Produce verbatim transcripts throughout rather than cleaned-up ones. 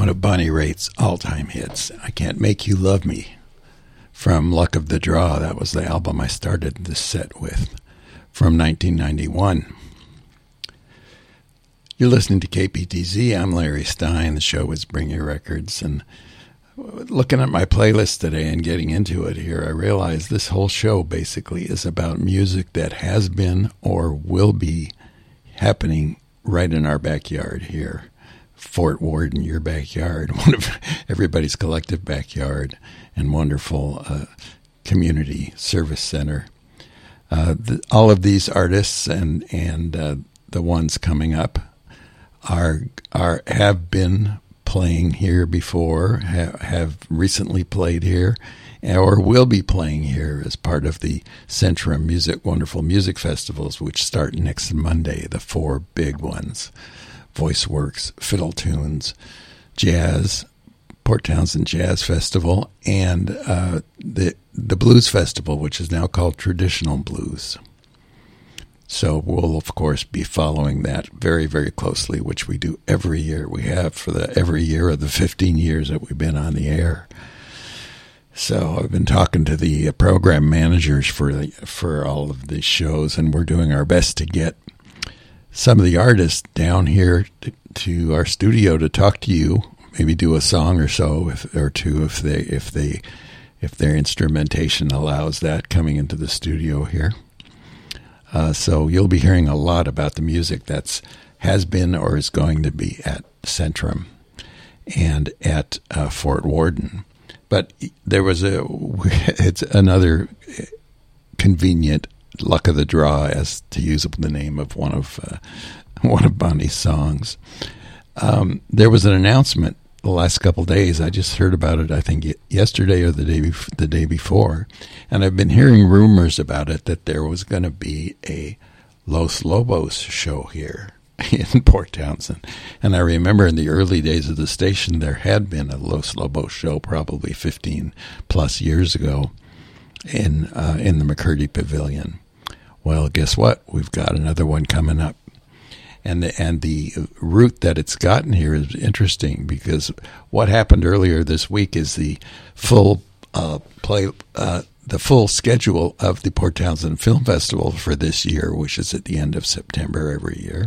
one of Bonnie Raitt's all-time hits, I Can't Make You Love Me, from Luck of the Draw. That was the album I started this set with, from nineteen ninety-one. You're listening to K P T Z. I'm Larry Stein. The show is Bring Your Records. And looking at my playlist today and getting into it here, I realized this whole show basically is about music that has been or will be happening right in our backyard here. Fort Worden, your backyard, one of everybody's collective backyard, and wonderful uh, community service center. Uh, the, all of these artists and and uh, the ones coming up are are have been playing here before, have, have recently played here, or will be playing here as part of the Centrum Music Wonderful Music Festivals, which start next Monday. The four big ones. VoiceWorks, Fiddle Tunes, Jazz, Port Townsend Jazz Festival, and uh, the the Blues Festival, which is now called Traditional Blues. So we'll, of course, be following that very, very closely, which we do every year. We have for the every year of the fifteen years that we've been on the air. So I've been talking to the program managers for the, for all of these shows, and we're doing our best to get some of the artists down here to, to our studio to talk to you, maybe do a song or so, if, or two, if they, if they, if their instrumentation allows that, coming into the studio here. Uh, so you'll be hearing a lot about the music that's has been or is going to be at Centrum and at uh, Fort Worden. But there was a, it's another convenient luck of the draw, as to use the name of one of uh, one of Bonnie's songs. Um, there was an announcement the last couple of days. I just heard about it, I think, yesterday or the day bef- the day before, and I've been hearing rumors about it that there was going to be a Los Lobos show here in Port Townsend. And I remember in the early days of the station, there had been a Los Lobos show probably fifteen plus years ago in uh, in the McCurdy Pavilion. Well, guess what? We've got another one coming up. And the, and the route that it's gotten here is interesting, because what happened earlier this week is the full uh, play, uh, the full schedule of the Port Townsend Film Festival for this year, which is at the end of September every year.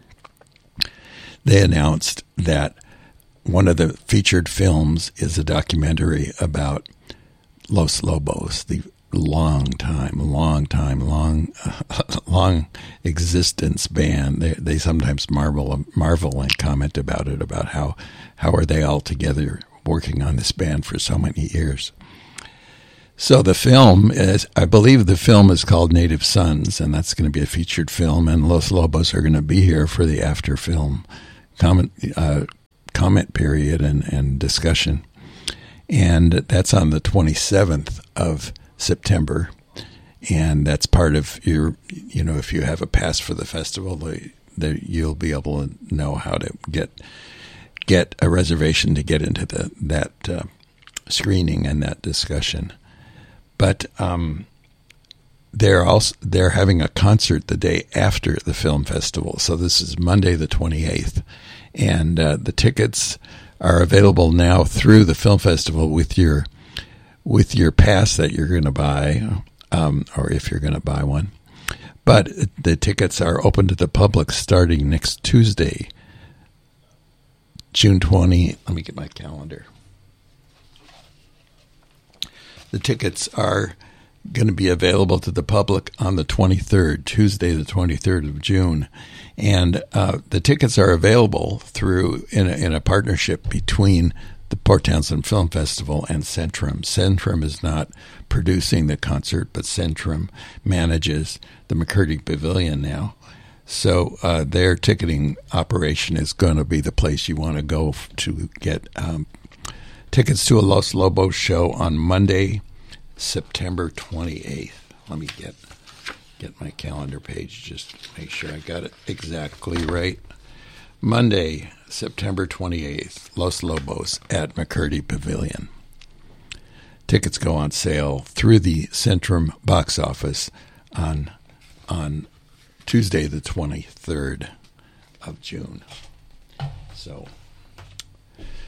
They announced that one of the featured films is a documentary about Los Lobos, the long time, long time, long, uh, long existence band. They they sometimes marvel, marvel and comment about it, about how how are they all together working on this band for so many years. So the film is, I believe the film is called Native Sons, and that's going to be a featured film. And Los Lobos are going to be here for the after film comment uh, comment period and and discussion, and that's on the twenty-seventh of September, and that's part of your, you know, if you have a pass for the festival, the, the, you'll be able to know how to get get a reservation to get into the that uh, screening and that discussion. But um, they're also they're having a concert the day after the film festival, so this is Monday the twenty-eighth, and uh, the tickets are available now through the film festival with your with your pass that you're going to buy, um, or if you're going to buy one. But the tickets are open to the public starting next Tuesday, June twentieth. Let me get my calendar. The tickets are going to be available to the public on the twenty-third, Tuesday the twenty-third of June. And uh, the tickets are available through in a, in a partnership between the Port Townsend Film Festival and Centrum. Centrum is not producing the concert, but Centrum manages the McCurdy Pavilion now. So uh, their ticketing operation is going to be the place you want to go f- to get um, tickets to a Los Lobos show on Monday, September twenty-eighth. Let me get get my calendar page, just to make sure I got it exactly right. Monday, September twenty-eighth, Los Lobos at McCurdy Pavilion. Tickets go on sale through the Centrum box office on on Tuesday the twenty-third of June. So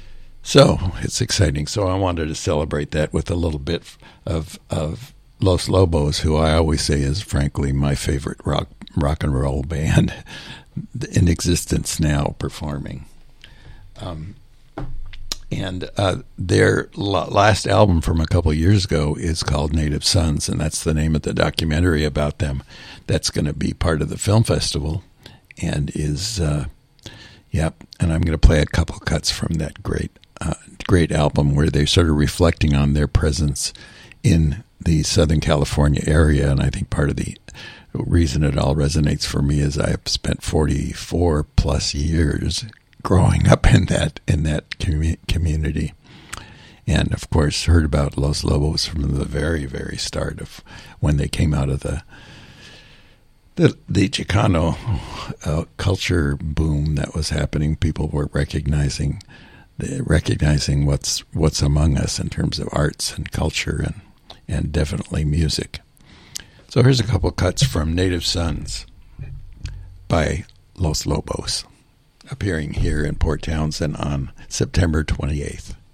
So it's exciting. So I wanted to celebrate that with a little bit of of Los Lobos, who I always say is frankly my favorite rock rock and roll band in existence now, performing. Um, and uh, their last album from a couple of years ago is called Native Sons, and that's the name of the documentary about them. That's going to be part of the film festival, and is uh, yep. And I'm going to play a couple cuts from that great, uh, great album where they're sort of reflecting on their presence in the Southern California area, and I think part of the reason it all resonates for me is I've spent forty-four plus years growing up in that in that commu- community, and of course heard about Los Lobos from the very very start of when they came out of the the, the Chicano uh, culture boom that was happening. People were recognizing the, recognizing what's what's among us in terms of arts and culture and and definitely music. So here's a couple cuts from Native Sons by Los Lobos, appearing here in Port Townsend on September twenty-eighth.